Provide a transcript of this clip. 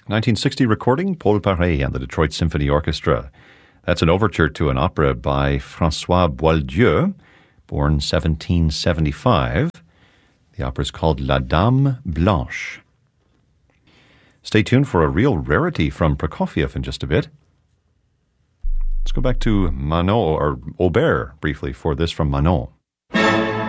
1960 recording, Paul Paré and the Detroit Symphony Orchestra. That's an overture to an opera by François Boieldieu, born 1775. The opera is called La Dame Blanche. Stay tuned for a real rarity from Prokofiev in just a bit. Let's go back to Manon, or Aubert, briefly, for this from Manon.